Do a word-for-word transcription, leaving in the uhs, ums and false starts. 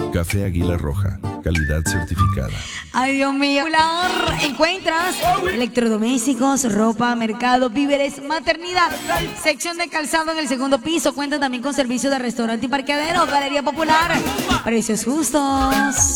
Café Águila Roja, calidad certificada. Ay, Dios mío. Encuentras electrodomésticos, ropa, mercado, víveres, maternidad. Sección de calzado en el segundo piso. Cuenta también con servicio de restaurante y parqueadero. Galería Popular. Precios justos.